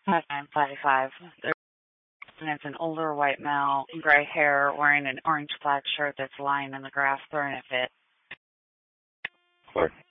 5955. And it's an older white male, gray hair, wearing an orange black shirt that's lying in the grass throwing a fit. Clark.